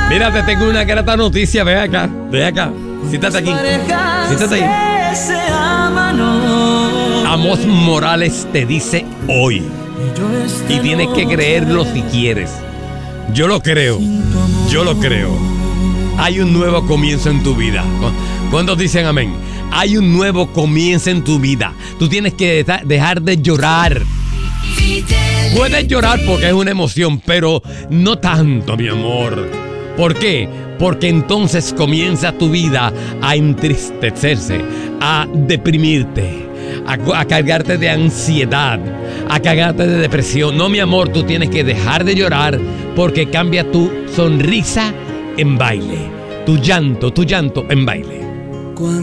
Mira, te tengo una grata noticia. Ve acá. Siéntate aquí. Siéntate ahí. Amós Morales te dice hoy. Y tienes que creerlo si quieres. Yo lo creo. Hay un nuevo comienzo en tu vida. ¿Cuántos dicen amén? Hay un nuevo comienzo en tu vida. Tú tienes que dejar de llorar. Puedes llorar porque es una emoción, pero no tanto, mi amor. ¿Por qué? Porque entonces comienza tu vida a entristecerse, a deprimirte, a cargarte de ansiedad, a cargarte de depresión. No, mi amor, tú tienes que dejar de llorar porque cambia tu sonrisa en baile, tu llanto en baile.